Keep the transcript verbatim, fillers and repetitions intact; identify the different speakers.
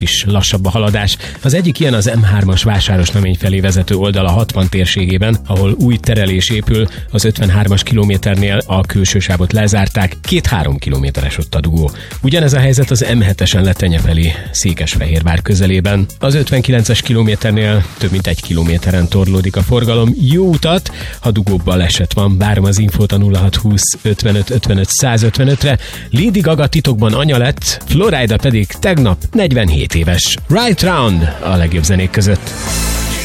Speaker 1: is lassabb a haladás. Az egyik ilyen az em hármas Vásárosnamény felé vezető oldal a hatvan térségében, ahol új terelés épül, az ötvenhármas kilométernél a külső sávot lezárták, két-három kilométeres ott a dugó. Ugyanez a helyzet az em hetesen Letenye felé Székesfehérvár közelében. Az ötvenkilences kilométernél több mint egy kilométeren torlódik a forgalom. Jó utat, ha dugóbb baleset van, várom az infót a nulla hat húsz ötvenöt ötvenöt száz ötvenötre. Lady Gaga titokban anya lett, Florida pedig tegnap negyvenhét éves. Right Round a legjobb zenék között.